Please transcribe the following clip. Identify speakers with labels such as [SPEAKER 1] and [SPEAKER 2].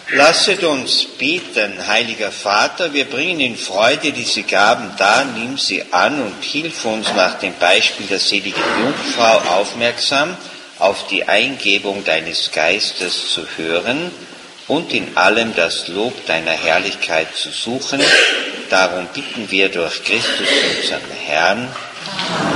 [SPEAKER 1] Lasset uns beten, heiliger Vater, wir bringen in Freude diese Gaben dar, nimm sie an und hilf uns nach dem Beispiel der seligen Jungfrau aufmerksam auf die Eingebung deines Geistes zu hören und in allem das Lob deiner Herrlichkeit zu suchen. Darum bitten wir durch Christus unseren Herrn.